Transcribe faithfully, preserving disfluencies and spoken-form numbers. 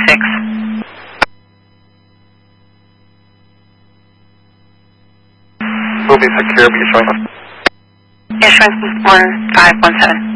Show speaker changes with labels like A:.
A: six.
B: Will be secure, be showing us.
A: Yeah, showing one five one seven.